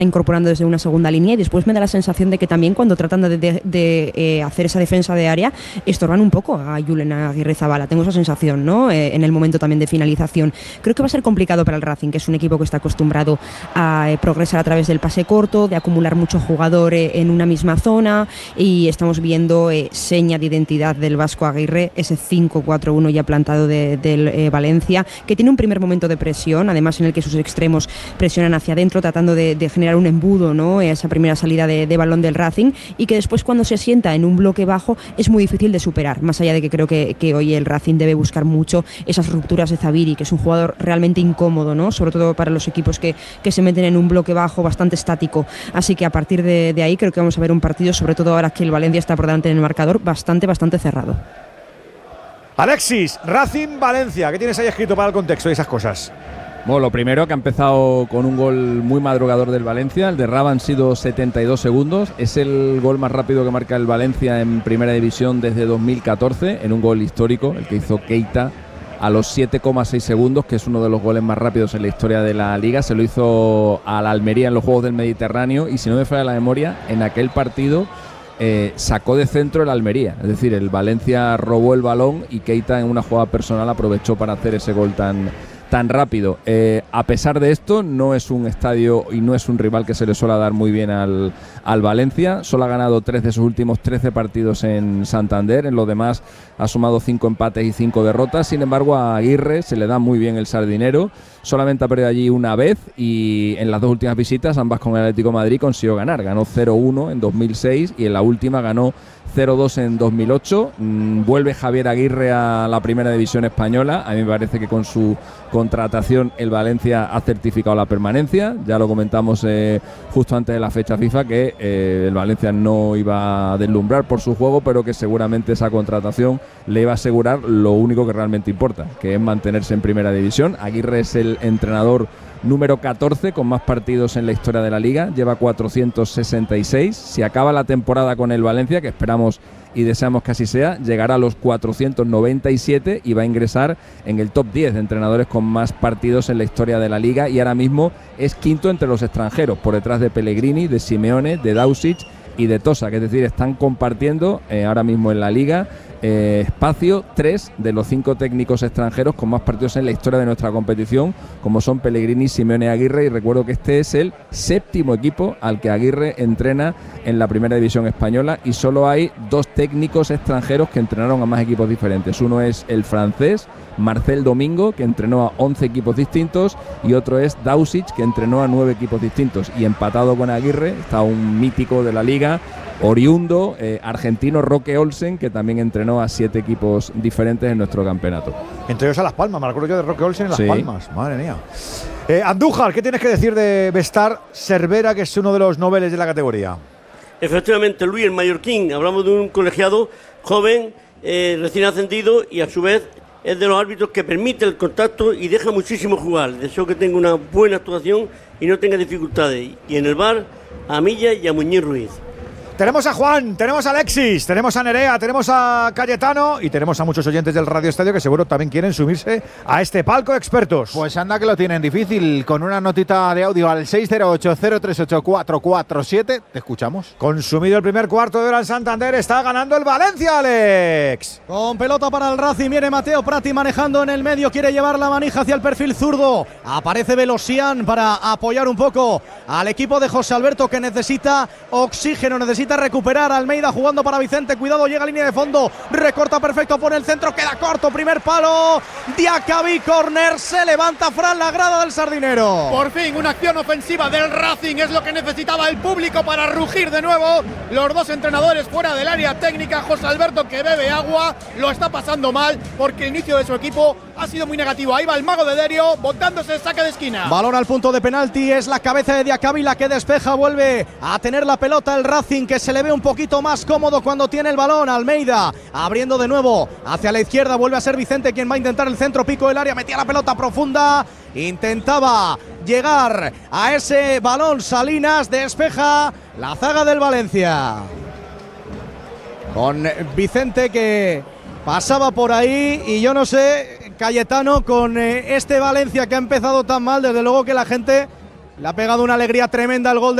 incorporando desde una segunda línea, y después me da la sensación de que también cuando tratan de hacer esa defensa de área estorban un poco a Julen Aguirrezabala. Tengo esa sensación, ¿no? En el momento también de finalización. Creo que va a ser complicado para el Racing, que es un equipo que está acostumbrado a progresar a través del pase corto, de acumular mucho jugador en una misma zona, y estamos viendo seña de identidad del Vasco Aguirre, ese 5-4-1 ya plantado del Valencia, que tiene un primer momento de presión, además en el que sus extremos presionan hacia adentro, tratando de generar un embudo, ¿no? Esa primera salida de balón del Racing, y que después cuando se sienta en un bloque bajo es muy difícil de superar, más allá de que creo que hoy el Racing debe buscar mucho esas rupturas de Zabiri, que es un jugador realmente incómodo, ¿no? Sobre todo para los equipos que se meten en un bloque bajo bastante estático, así que a partir de ahí creo que vamos a ver un partido, sobre todo ahora que el Valencia está por delante en el marcador, bastante cerrado. Alexis, Racing Valencia, ¿qué tienes ahí escrito para el contexto y esas cosas? Bueno, lo primero, que ha empezado con un gol muy madrugador del Valencia. El de Raba han sido 72 segundos. Es el gol más rápido que marca el Valencia en Primera División desde 2014, en un gol histórico, el que hizo Keita a los 7,6 segundos, que es uno de los goles más rápidos en la historia de la Liga. Se lo hizo a la Almería en los Juegos del Mediterráneo, y si no me falla la memoria, en aquel partido sacó de centro el Almería. Es decir, el Valencia robó el balón y Keita, en una jugada personal, aprovechó para hacer ese gol tan rápido. A pesar de esto, no es un estadio y no es un rival que se le suele dar muy bien al Valencia. Solo ha ganado 3 de sus últimos 13 partidos en Santander. En lo demás ha sumado 5 empates y 5 derrotas. Sin embargo, a Aguirre se le da muy bien el sardinero. Solamente ha perdido allí una vez, y en las 2 últimas visitas, ambas con el Atlético de Madrid, consiguió ganar. Ganó 0-1 en 2006 y en la última ganó 0-2 en 2008. Vuelve Javier Aguirre a la Primera División española. A mí me parece que con su contratación el Valencia ha certificado la permanencia. Ya lo comentamos justo antes de la fecha FIFA, que el Valencia no iba a deslumbrar por su juego, pero que seguramente esa contratación le iba a asegurar lo único que realmente importa, que es mantenerse en Primera División. Aguirre es el entrenador número 14 con más partidos en la historia de la Liga, lleva 466. Si acaba la temporada con el Valencia, que esperamos y deseamos que así sea, llegará a los 497 y va a ingresar en el top 10 de entrenadores con más partidos en la historia de la Liga, y ahora mismo es quinto entre los extranjeros, por detrás de Pellegrini, de Simeone, de Dausic y de Tosa, que es decir, están compartiendo ahora mismo en la Liga espacio 3 de los 5 técnicos extranjeros con más partidos en la historia de nuestra competición, como son Pellegrini, Simeone y Aguirre. Y recuerdo que este es el 7º equipo al que Aguirre entrena en la Primera División española, y solo hay 2 técnicos extranjeros que entrenaron a más equipos diferentes. Uno es el francés Marcel Domingo, que entrenó a 11 equipos distintos, y otro es Dausic, que entrenó a 9 equipos distintos. Y empatado con Aguirre está un mítico de la Liga, oriundo argentino, Roque Olsen, que también entrenó a 7 equipos diferentes en nuestro campeonato. Entre ellos a Las Palmas, me acuerdo yo de Roque Olsen en Las Palmas, madre mía. Andújar, ¿qué tienes que decir de Bestar Cervera, que es uno de los noveles de la categoría? Efectivamente, Luis, el mallorquín, hablamos de un colegiado joven, recién ascendido, y a su vez es de los árbitros que permite el contacto y deja muchísimo jugar. Deseo que tenga una buena actuación y no tenga dificultades. Y en el VAR, a Milla y a Muñiz Ruiz. Tenemos a Juan, tenemos a Alexis, tenemos a Nerea, tenemos a Cayetano y tenemos a muchos oyentes del Radio Estadio que seguro también quieren subirse a este palco de expertos. Pues anda que lo tienen difícil, con una notita de audio al 608-038-447. Te escuchamos. Consumido el primer cuarto de hora en Santander, está ganando el Valencia, Alex. Con pelota para el Racing, viene Mateo Prati manejando en el medio, quiere llevar la manija hacia el perfil zurdo. Aparece Velosian para apoyar un poco al equipo de José Alberto, que necesita oxígeno, necesita recuperar. Almeida jugando para Vicente, cuidado, llega a línea de fondo, recorta perfecto, pone el centro, queda corto, primer palo, Diacabí, córner, se levanta Fran, la grada del Sardinero. Por fin una acción ofensiva del Racing, es lo que necesitaba el público para rugir de nuevo. Los 2 entrenadores fuera del área técnica, José Alberto, que bebe agua, lo está pasando mal porque el inicio de su equipo ha sido muy negativo. Ahí va el mago de Derio, botándose, saque de esquina. Balón al punto de penalti, es la cabeza de Diacabí la que despeja, vuelve a tener la pelota el Racing, que se le ve un poquito más cómodo cuando tiene el balón. Almeida abriendo de nuevo hacia la izquierda, vuelve a ser Vicente quien va a intentar el centro, pico del área, metía la pelota profunda, intentaba llegar a ese balón Salinas, despeja la zaga del Valencia con Vicente que pasaba por ahí. Y yo no sé, Cayetano, con este Valencia que ha empezado tan mal, desde luego que la gente Le ha pegado una alegría tremenda el gol